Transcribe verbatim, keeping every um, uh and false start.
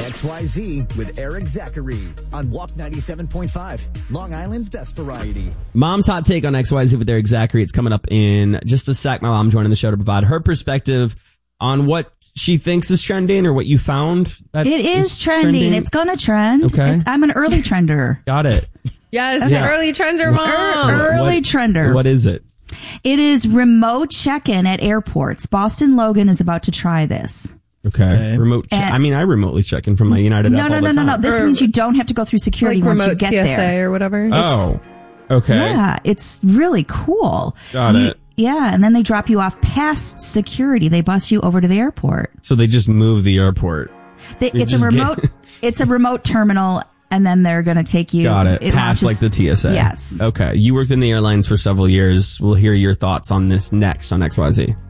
X Y Z with Eric Zachary on Walk ninety-seven point five, Long Island's best variety. Mom's hot take on X Y Z with Eric Zachary. It's coming up in just a sec. My mom joining the show to provide her perspective on what she thinks is trending or what you found. That it is, is trending. trending. It's going to trend. Okay. It's, I'm an early trender. Got it. Yes, yeah. early trender, mom. Er, early what, trender. What is it? It is remote check-in at airports. Boston Logan is about to try this. Okay. okay. Remote. Che- I mean, I remotely check in from my United no, app no, all no, the no, time. no, no. This or, means you don't have to go through security like once remote you get T S A there. or whatever. Oh. Okay. Yeah, it's really cool. Got you, it. Yeah, and then they drop you off past security. They bus you over to the airport. So they just move the airport. They, it's a remote. Get... it's a remote terminal. And then they're going to take you. Got it. it Past launches, like the T S A. Yes. Okay. You worked in the airlines for several years. We'll hear your thoughts on this next on X Y Z.